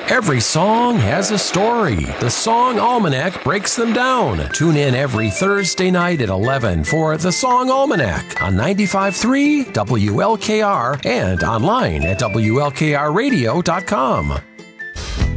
Every song has a story. The Song Almanac breaks them down. Tune in every Thursday night at 11 for The Song Almanac on 95.3 WLKR and online at WLKRradio.com.